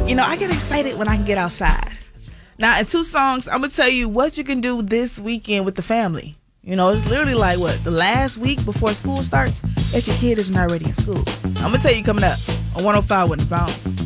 I get excited when I can get outside. Now, in 2 songs, I'm going to tell you what you can do this weekend with the family. It's literally like, the last week before school starts, if your kid isn't already in school. I'm going to tell you coming up on 105 with the Bounce.